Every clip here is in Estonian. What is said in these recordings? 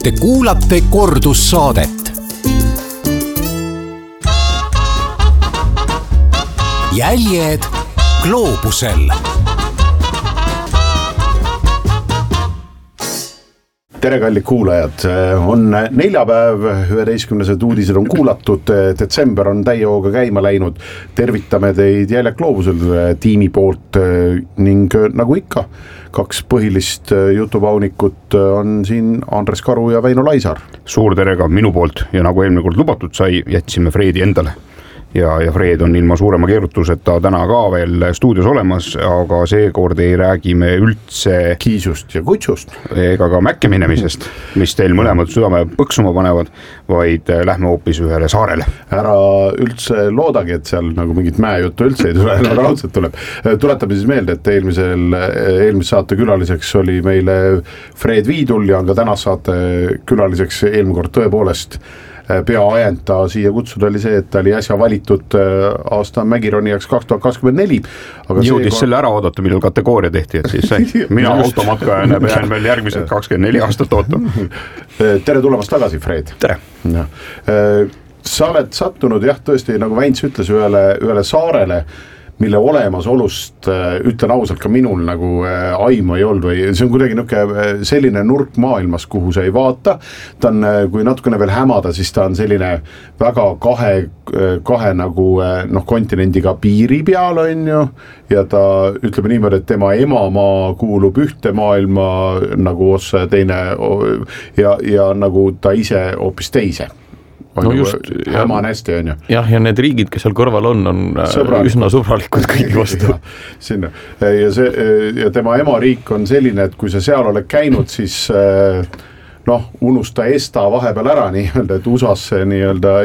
Te kuulate kordussaadet. Jäljed gloobusel. Tere kallid kuulajad, on neljapäev, 11. uudised on kuulatud, detsember on täiehooga käima läinud, tervitame teid Jäljed gloobusel tiimi poolt ning nagu ikka, kaks põhilist jutupaunikut on siin Andres Karu ja Väino Laisar. Suur tere ka minu poolt ja nagu eelmine kord lubatud sai, jätsime Fredi endale. Ja Fred on ilma suurema keerutuseta täna ka veel stuudios olemas, aga seekord ei räägi me üldse kiisust ja kutsust ega ka mäkke minemisest, mis teil mõlemad südame põksuma panevad, vaid lähme hoopis ühele saarele. Ära üldse loodagi, et seal nagu mingit mäejuttu üldse ei tule, no raudselt tuleb. Tuletame siis meelde, et eelmise saate külaliseks oli meile Fred Viidul ja on ka täna saate külaliseks eelmine kord tõepoolest peaajend ta siia kutsuda oli see, et ta oli äsja valitud aasta Mägironijaks 2024. Jõudis selle ära oodata, millal kategooria tehti, et siis mina automatkajana pean veel järgmised 24 aastat ootama. Tere tulemast tagasi, Fred. Tere. Ja. Sa oled sattunud, jah, tõesti, nagu Väints ütles, ühele saarele, mille olemasolust ütlen ausalt ka minul nagu aimu ei olnud või see on kuidagi selline nurk maailmas, kuhu sa ei vaata. Ta on, kui natukene veel hämada, siis ta on selline väga kahe nagu kontinendiga piiri peal on ju ja ta ütleb niimoodi, et tema emamaa kuulub ühte maailma nagu ossa teine ja nagu ta ise hoopis teise. No just, häma on hästi, on ju. Jah, ja need riigid, kes seal kõrval on üsna sõbralikud kõigi vastu. Sinna. Ja tema emariik on selline, et kui sa seal oled käinud, siis unusta ESTA vahepeal ära nii-öelda, et USA-sse nii-öelda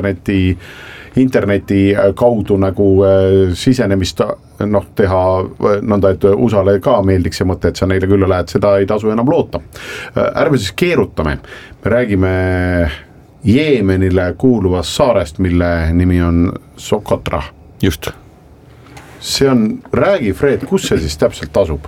interneti kaudu nagu sisenemist teha nõnda, et USA-le ka meeldiks see mõte, et sa neile külla lähed, seda ei tasu enam loota. Ärme siis keerutame, me räägime Jeemenile kuuluvast saarest, mille nimi on Socotra. Just. See on, räägi Fred, kus see siis täpselt asub?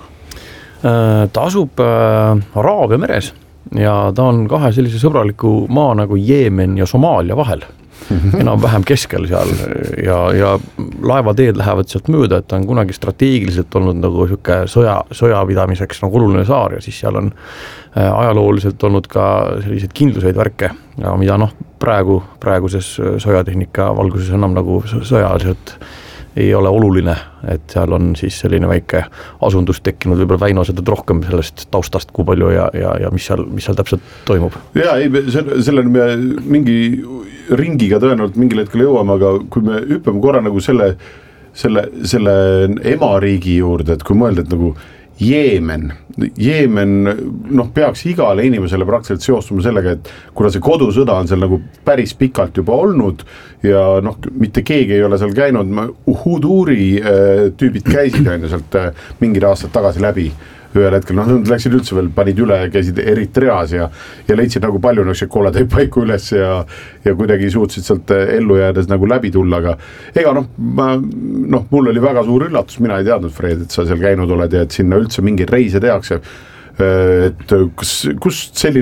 Ta asub Araabia meres ja ta on kahe sellise sõbraliku maa nagu Jeemen ja Somaalia vahel. Enam vähem keskel seal ja laevateed lähevad sealt mööda, et ta on kunagi strateegiliselt olnud nagu sõjapidamiseks nagu oluline saar ja siis seal on ajalooliselt olnud ka selliseid kindluseid värke, mida praeguses sõjatehnika valguses enam nagu sõjaliselt ei ole oluline, et seal on siis selline väike asundus tekkinud, võib-olla Väino seda rohkem sellest taustast, kui palju ja mis seal täpselt toimub. Jaa, selle me mingi ringiga tõenäoliselt mingil hetkel jõuame, aga kui me hüppame korra nagu selle emariigi juurde, et kui mõelda, et nagu Jeemen peaks igale inimesele praktiliselt seostuma sellega, et kuna see kodusõda on seal nagu päris pikalt juba olnud ja mitte keegi ei ole seal käinud, Huduri tüübid käisid sealt mingid aastad tagasi läbi ühel hetkel, nad läksid üldse veel, panid üle, käisid Eritreas ja leidsid nagu palju koledaid paiku üles ja kuidagi suutsid sealt ellu jäädes nagu läbi tulla, aga ega mul oli väga suur üllatus, mina ei teadnud, Fred, et sa seal käinud oled ja et sinna üldse mingeid reise tehakse, et kust selline